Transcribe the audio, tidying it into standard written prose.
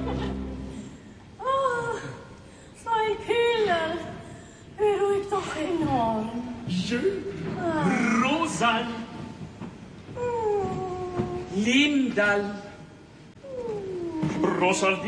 Oh, zwei Killer. Beruhigt doch enorm. Schön. Rosal. Lindal. Rosal